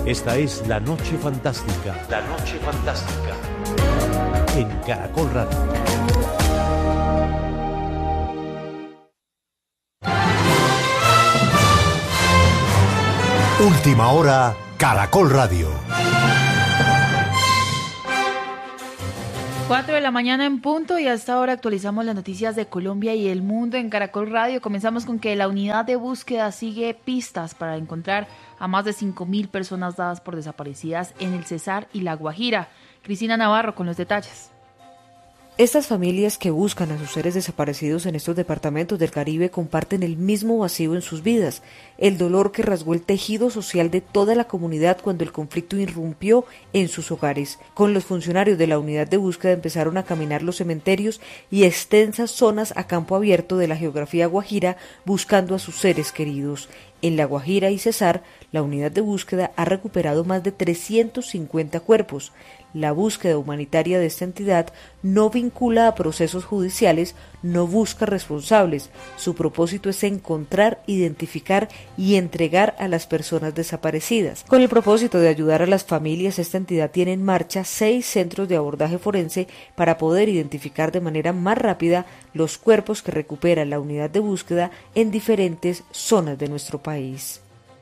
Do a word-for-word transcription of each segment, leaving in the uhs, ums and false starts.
Esta es La Noche Fantástica. La Noche Fantástica. En Caracol Radio. Última hora, Caracol Radio. Cuatro de la mañana en punto y hasta ahora actualizamos las noticias de Colombia y el mundo en Caracol Radio. Comenzamos con que la unidad de búsqueda sigue pistas para encontrar a más de cinco mil personas dadas por desaparecidas en el Cesar y La Guajira. Cristina Navarro con los detalles. Estas familias que buscan a sus seres desaparecidos en estos departamentos del Caribe comparten el mismo vacío en sus vidas, el dolor que rasgó el tejido social de toda la comunidad cuando el conflicto irrumpió en sus hogares. Con los funcionarios de la unidad de búsqueda empezaron a caminar los cementerios y extensas zonas a campo abierto de la geografía guajira buscando a sus seres queridos. En La Guajira y Cesar, la unidad de búsqueda ha recuperado más de trescientos cincuenta cuerpos. La búsqueda humanitaria de esta entidad no vincula a procesos judiciales, no busca responsables. Su propósito es encontrar, identificar y entregar a las personas desaparecidas. Con el propósito de ayudar a las familias, esta entidad tiene en marcha seis centros de abordaje forense para poder identificar de manera más rápida los cuerpos que recupera la unidad de búsqueda en diferentes zonas de nuestro país.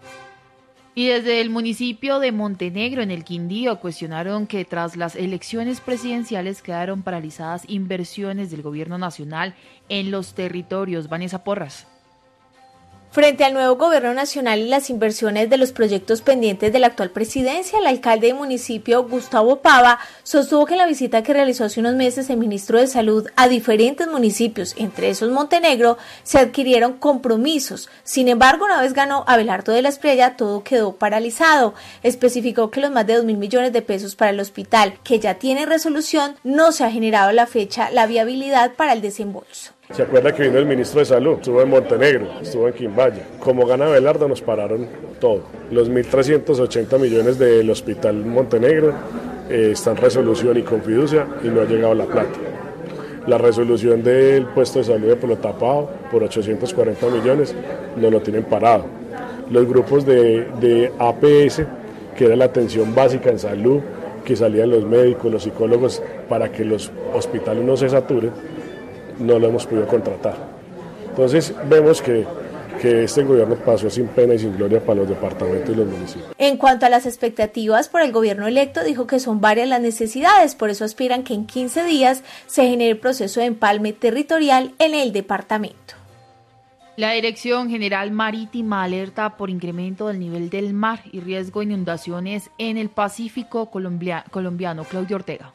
Y desde el municipio de Montenegro, en el Quindío, cuestionaron que tras las elecciones presidenciales quedaron paralizadas inversiones del gobierno nacional en los territorios. Vanessa Porras. Frente al nuevo gobierno nacional y las inversiones de los proyectos pendientes de la actual presidencia, el alcalde del municipio, Gustavo Pava, sostuvo que en la visita que realizó hace unos meses el ministro de Salud a diferentes municipios, entre esos Montenegro, se adquirieron compromisos. Sin embargo, una vez ganó Abelardo de la Espriella, todo quedó paralizado. Especificó que los más de dos mil millones de pesos para el hospital, que ya tiene resolución, no se ha generado a la fecha la viabilidad para el desembolso. ¿Se acuerda que vino el ministro de Salud? Estuvo en Montenegro, estuvo en Quimbaya. Como gana Abelardo nos pararon todo. Los mil trescientos ochenta millones del hospital Montenegro eh, están en resolución y con fiducia y no ha llegado la plata. La resolución del puesto de salud de Pueblo Tapado por ochocientos cuarenta millones no lo tienen parado. Los grupos de, de A P S, que era la atención básica en salud, que salían los médicos, los psicólogos, para que los hospitales no se saturen, no lo hemos podido contratar. Entonces vemos que, que este gobierno pasó sin pena y sin gloria para los departamentos y los municipios. En cuanto a las expectativas por el gobierno electo, dijo que son varias las necesidades, por eso aspiran que en quince días se genere el proceso de empalme territorial en el departamento. La Dirección General Marítima alerta por incremento del nivel del mar y riesgo de inundaciones en el Pacífico colombia- colombiano. Claudio Ortega.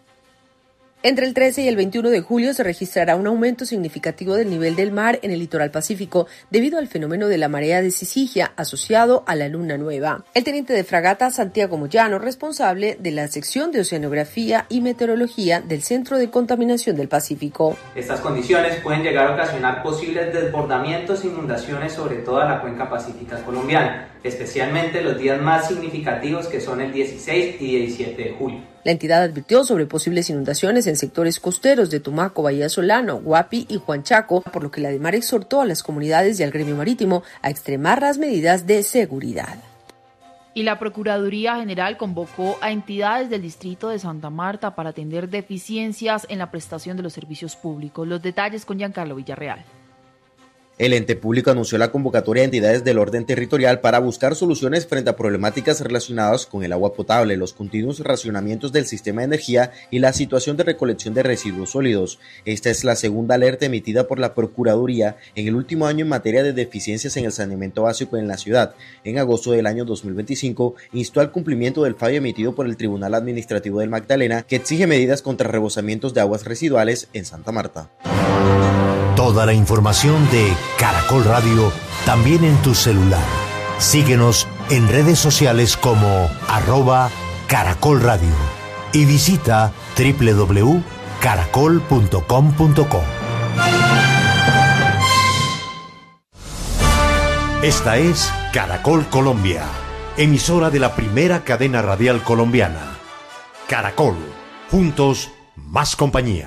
Entre el trece y el veintiuno de julio se registrará un aumento significativo del nivel del mar en el litoral pacífico debido al fenómeno de la marea de Sisigia asociado a la luna nueva. El teniente de fragata Santiago Moyano, responsable de la sección de Oceanografía y Meteorología del Centro de Contaminación del Pacífico. Estas condiciones pueden llegar a ocasionar posibles desbordamientos e inundaciones sobre toda la cuenca pacífica colombiana, especialmente los días más significativos que son el dieciséis y diecisiete de julio. La entidad advirtió sobre posibles inundaciones en sectores costeros de Tumaco, Bahía Solano, Guapi y Juanchaco, por lo que la DIMAR exhortó a las comunidades y al gremio marítimo a extremar las medidas de seguridad. Y la Procuraduría General convocó a entidades del distrito de Santa Marta para atender deficiencias en la prestación de los servicios públicos. Los detalles con Giancarlo Villarreal. El ente público anunció la convocatoria de entidades del orden territorial para buscar soluciones frente a problemáticas relacionadas con el agua potable, los continuos racionamientos del sistema de energía y la situación de recolección de residuos sólidos. Esta es la segunda alerta emitida por la Procuraduría en el último año en materia de deficiencias en el saneamiento básico en la ciudad. En agosto del año dos mil veinticinco, instó al cumplimiento del fallo emitido por el Tribunal Administrativo del Magdalena, que exige medidas contra rebosamientos de aguas residuales en Santa Marta. Toda la información de Caracol Radio también en tu celular. Síguenos en redes sociales como arroba Caracol Radio y visita doble u doble u doble u punto caracol punto com punto co. Esta es Caracol Colombia, emisora de la primera cadena radial colombiana. Caracol, juntos más compañía.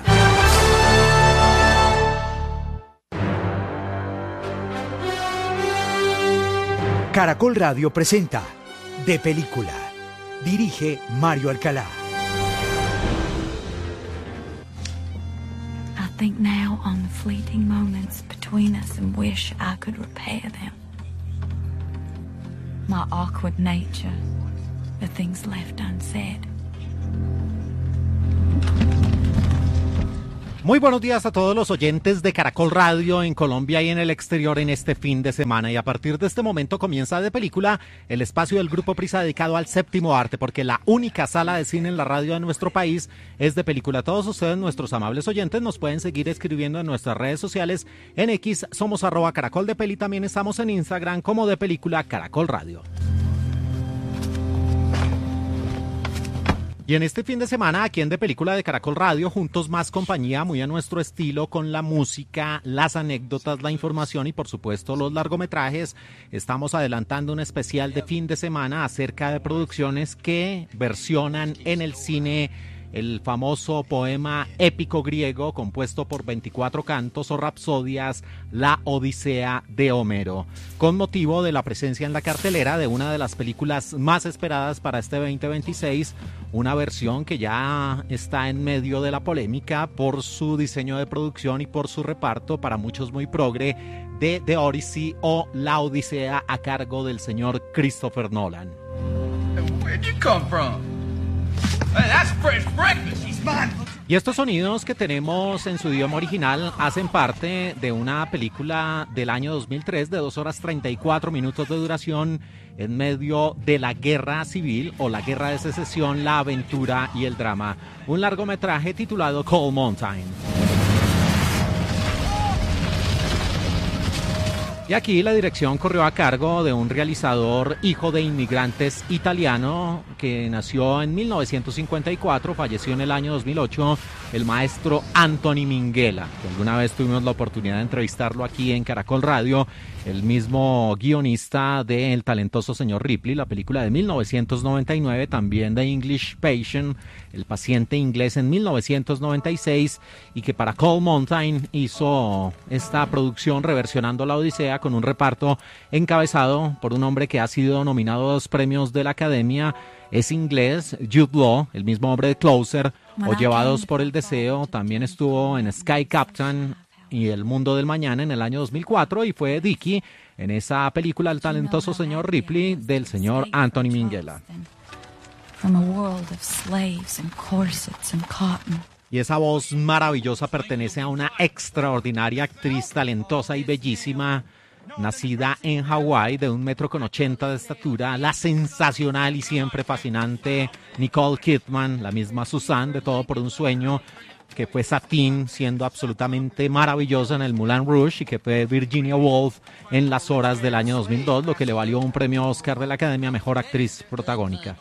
Caracol Radio presenta De Película. Dirige Mario Alcalá. I think now on the fleeting moments between us and wish I could repair them. My awkward nature, the things left unsaid. Muy buenos días a todos los oyentes de Caracol Radio en Colombia y en el exterior en este fin de semana. Y a partir de este momento comienza De Película, el espacio del Grupo Prisa dedicado al séptimo arte, porque la única sala de cine en la radio de nuestro país es De Película. Todos ustedes, nuestros amables oyentes, nos pueden seguir escribiendo en nuestras redes sociales. En X somos arroba Caracol de Peli, también estamos en Instagram como De Película Caracol Radio. Y en este fin de semana, aquí en De Película de Caracol Radio, juntos más compañía, muy a nuestro estilo, con la música, las anécdotas, la información y por supuesto los largometrajes, estamos adelantando un especial de fin de semana acerca de producciones que versionan en el cine el famoso poema épico griego compuesto por veinticuatro cantos o rapsodias, La Odisea de Homero, con motivo de la presencia en la cartelera de una de las películas más esperadas para este veinte veintiséis, una versión que ya está en medio de la polémica por su diseño de producción y por su reparto, para muchos muy progre, de The Odyssey o La Odisea, a cargo del señor Christopher Nolan. Where'd you come from? Hey, that's fresh breakfast. He's mine. Y estos sonidos que tenemos en su idioma original hacen parte de una película del año dos mil tres de dos horas treinta y cuatro minutos de duración en medio de la guerra civil o la guerra de secesión, la aventura y el drama. Un largometraje titulado Cold Mountain. Y aquí la dirección corrió a cargo de un realizador hijo de inmigrantes italiano que nació en mil novecientos cincuenta y cuatro, falleció en el año dos mil ocho, el maestro Anthony Minghella, que alguna vez tuvimos la oportunidad de entrevistarlo aquí en Caracol Radio, el mismo guionista de El talentoso señor Ripley, la película de mil novecientos noventa y nueve, también de English Patient, El paciente inglés en mil novecientos noventa y seis, y que para Cold Mountain hizo esta producción reversionando La Odisea con un reparto encabezado por un hombre que ha sido nominado a dos premios de la Academia. Es inglés, Jude Law, el mismo hombre de Closer o Llevados por el Deseo. También estuvo en Sky Captain y El Mundo del Mañana en el año dos mil cuatro y fue Dickie en esa película El talentoso señor Ripley del señor Anthony Minghella. From a world of slaves and corsets and cotton. Y esa voz maravillosa pertenece a una extraordinaria actriz talentosa y bellísima, nacida en Hawái, de un metro con ochenta de estatura, la sensacional y siempre fascinante Nicole Kidman, la misma Susan de Todo por un Sueño, que fue Satine, siendo absolutamente maravillosa en el Moulin Rouge, y que fue Virginia Woolf en Las Horas del año dos mil dos, lo que le valió un premio Oscar de la Academia a Mejor Actriz Protagónica.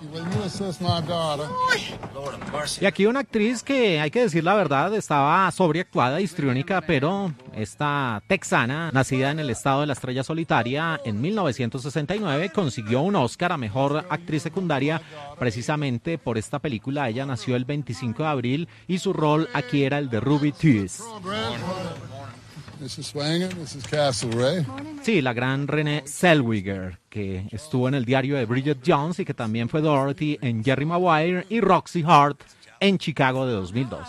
Y aquí una actriz que, hay que decir la verdad, estaba sobreactuada, histriónica, pero esta texana, nacida en el estado de la Estrella Solitaria en mil novecientos sesenta y nueve, consiguió un Oscar a Mejor Actriz Secundaria precisamente por esta película. Ella nació el veinticinco de abril y su rol aquí era el de Ruby Tees. Sí, la gran Renée Zellweger, que estuvo en El diario de Bridget Jones y que también fue Dorothy en Jerry Maguire, y Roxy Hart en Chicago de dos mil dos.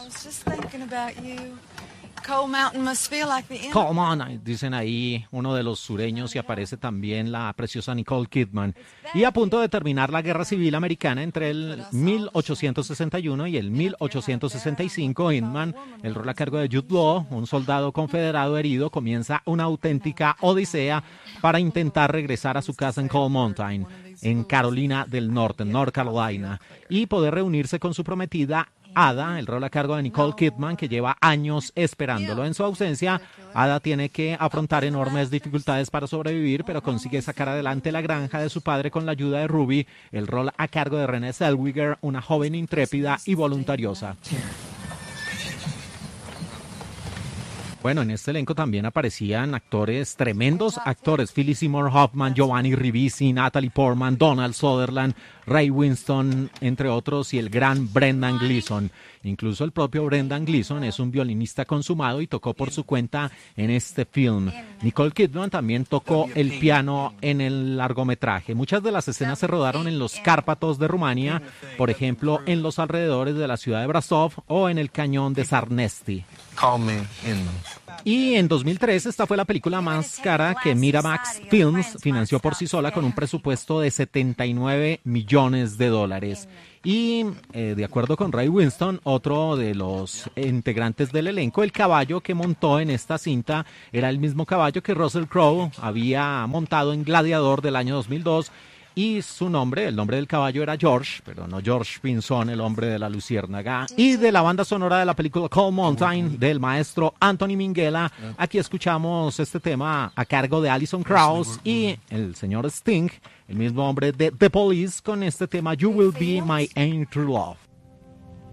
Cold Mountain must feel like the end. Cold Mountain, dicen ahí uno de los sureños, y aparece también la preciosa Nicole Kidman. Y a punto de terminar la Guerra Civil Americana entre el mil ochocientos sesenta y uno y el mil ochocientos sesenta y cinco, Inman, el rol a cargo de Jude Law, un soldado confederado herido, comienza una auténtica odisea para intentar regresar a su casa en Cold Mountain, en Carolina del Norte, en North Carolina, y poder reunirse con su prometida Ada, el rol a cargo de Nicole Kidman, que lleva años esperándolo. En su ausencia, Ada tiene que afrontar enormes dificultades para sobrevivir, pero consigue sacar adelante la granja de su padre con la ayuda de Ruby, el rol a cargo de Renée Zellweger, una joven intrépida y voluntariosa. Bueno, en este elenco también aparecían actores, tremendos actores, Philip Seymour Hoffman, Giovanni Ribisi, Natalie Portman, Donald Sutherland, Ray Winston, entre otros, y el gran Brendan Gleeson. Incluso el propio Brendan Gleeson es un violinista consumado y tocó por su cuenta en este film. Nicole Kidman también tocó el piano en el largometraje. Muchas de las escenas se rodaron en los Cárpatos de Rumania, por ejemplo, en los alrededores de la ciudad de Brasov o en el cañón de Sarnesti. Y en dos mil tres esta fue la película más cara que Miramax Films financió por sí sola con un presupuesto de setenta y nueve millones de dólares. Y eh, de acuerdo con Ray Winston, otro de los integrantes del elenco, el caballo que montó en esta cinta era el mismo caballo que Russell Crowe había montado en Gladiador del año dos mil dos. Y su nombre, el nombre del caballo era George, pero no George Pinzón, el hombre de la luciérnaga. Y de la banda sonora de la película Cold Mountain, del maestro Anthony Minghella, aquí escuchamos este tema a cargo de Alison Krauss y el señor Sting, el mismo hombre de The Police, con este tema You Will Be My Ain't True Love.